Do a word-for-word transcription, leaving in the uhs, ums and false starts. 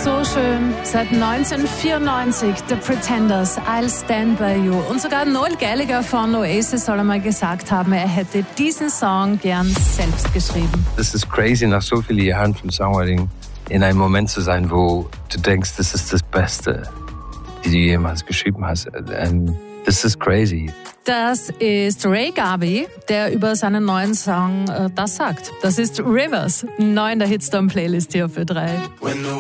So schön. Seit neunzehnhundertvierundneunzig, The Pretenders, I'll Stand By You. Und sogar Noel Gallagher von Oasis soll einmal gesagt haben, er hätte diesen Song gern selbst geschrieben. Das ist crazy, nach so vielen Jahren vom Songwriting in einem Moment zu sein, wo du denkst, das ist das Beste, die du jemals geschrieben hast. And this is crazy. Das ist Ray Garvey, der über seinen neuen Song äh, das sagt. Das ist Rivers, neu in der Hitstorm-Playlist hier für drei.